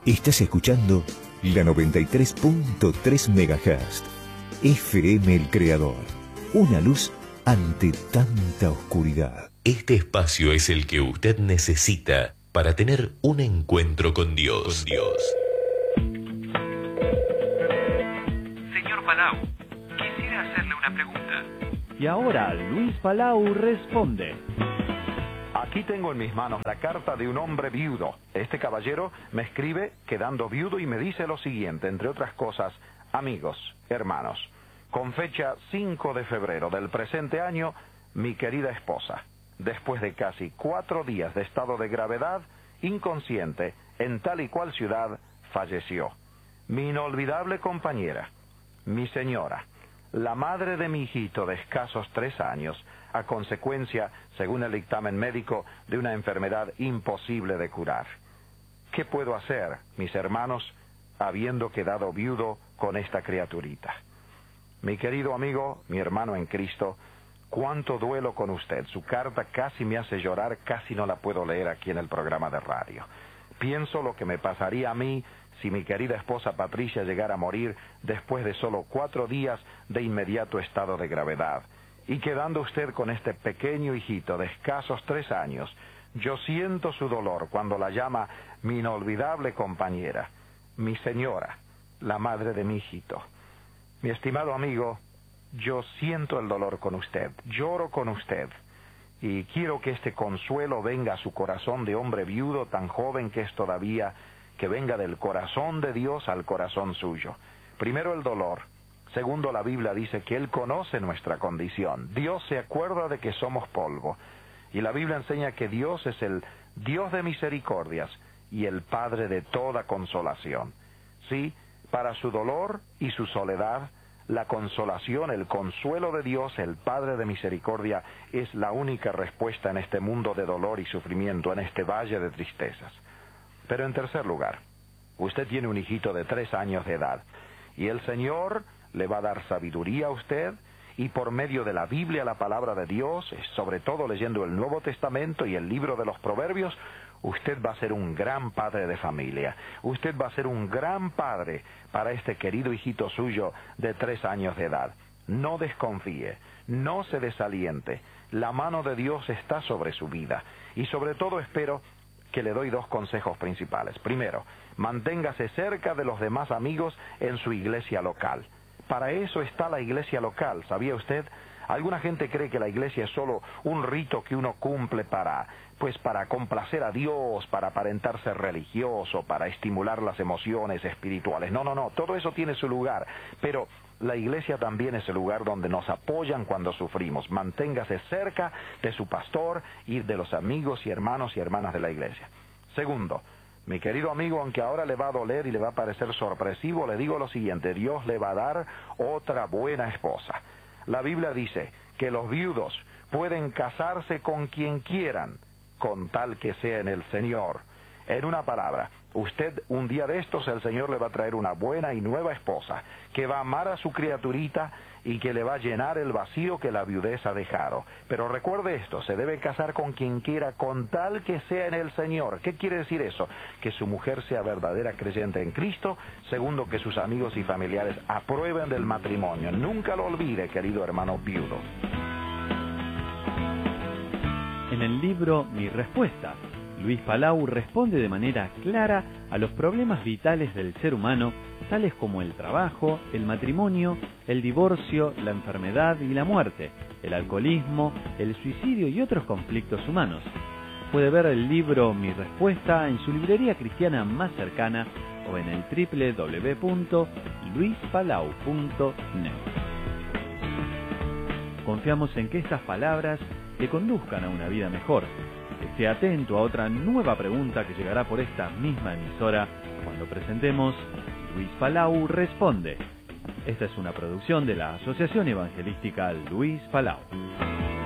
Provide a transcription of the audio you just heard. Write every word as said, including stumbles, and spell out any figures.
Estás escuchando la noventa y tres punto tres megahertz. F M El Creador. Una luz ante tanta oscuridad. Este espacio es el que usted necesita para tener un encuentro con Dios. Con Dios. Señor Palau, quisiera hacerle una pregunta. Y ahora Luis Palau responde. Aquí tengo en mis manos la carta de un hombre viudo. Este caballero me escribe quedando viudo y me dice lo siguiente, entre otras cosas: amigos, hermanos, con fecha cinco de febrero del presente año, mi querida esposa, después de casi cuatro días de estado de gravedad, inconsciente, en tal y cual ciudad, falleció. Mi inolvidable compañera, mi señora, la madre de mi hijito de escasos tres años, a consecuencia, según el dictamen médico, de una enfermedad imposible de curar. ¿Qué puedo hacer, mis hermanos, habiendo quedado viudo con esta criaturita? Mi querido amigo, mi hermano en Cristo, cuánto duelo con usted. Su carta casi me hace llorar, casi no la puedo leer aquí en el programa de radio. Pienso lo que me pasaría a mí si mi querida esposa Patricia llegara a morir después de solo cuatro días de inmediato estado de gravedad. Y quedando usted con este pequeño hijito de escasos tres años, yo siento su dolor cuando la llama mi inolvidable compañera, mi señora, la madre de mi hijito. Mi estimado amigo, yo siento el dolor con usted, lloro con usted, y quiero que este consuelo venga a su corazón de hombre viudo tan joven que es todavía, que venga del corazón de Dios al corazón suyo. Primero el dolor. Segundo, la Biblia dice que Él conoce nuestra condición. Dios se acuerda de que somos polvo. Y la Biblia enseña que Dios es el Dios de misericordias y el Padre de toda consolación. Sí, para su dolor y su soledad, la consolación, el consuelo de Dios, el Padre de misericordia, es la única respuesta en este mundo de dolor y sufrimiento, en este valle de tristezas. Pero en tercer lugar, usted tiene un hijito de tres años de edad, y el Señor le va a dar sabiduría a usted, y por medio de la Biblia, la palabra de Dios, sobre todo leyendo el Nuevo Testamento y el libro de los Proverbios, usted va a ser un gran padre de familia. Usted va a ser un gran padre para este querido hijito suyo de tres años de edad. No desconfíe, no se desaliente. La mano de Dios está sobre su vida. Y sobre todo espero que le doy dos consejos principales. Primero, manténgase cerca de los demás amigos en su iglesia local. Para eso está la iglesia local, ¿sabía usted? Alguna gente cree que la iglesia es solo un rito que uno cumple para, pues para complacer a Dios, para aparentar ser religioso, para estimular las emociones espirituales. No, no, no, todo eso tiene su lugar, pero la iglesia también es el lugar donde nos apoyan cuando sufrimos. Manténgase cerca de su pastor y de los amigos y hermanos y hermanas de la iglesia. Segundo, mi querido amigo, aunque ahora le va a doler y le va a parecer sorpresivo, le digo lo siguiente: Dios le va a dar otra buena esposa. La Biblia dice que los viudos pueden casarse con quien quieran, con tal que sea en el Señor. En una palabra, usted un día de estos el Señor le va a traer una buena y nueva esposa, que va a amar a su criaturita y que le va a llenar el vacío que la viudez ha dejado. Pero recuerde esto, se debe casar con quien quiera, con tal que sea en el Señor. ¿Qué quiere decir eso? Que su mujer sea verdadera creyente en Cristo. Segundo, que sus amigos y familiares aprueben del matrimonio. Nunca lo olvide, querido hermano viudo. En el libro Mi Respuesta, Luis Palau responde de manera clara a los problemas vitales del ser humano, tales como el trabajo, el matrimonio, el divorcio, la enfermedad y la muerte, el alcoholismo, el suicidio y otros conflictos humanos. Puede ver el libro Mi Respuesta en su librería cristiana más cercana o en el doble u doble u doble u punto luis palau punto net. Confiamos en que estas palabras le conduzcan a una vida mejor. Esté atento a otra nueva pregunta que llegará por esta misma emisora cuando presentemos Luis Palau Responde. Esta es una producción de la Asociación Evangelística Luis Palau.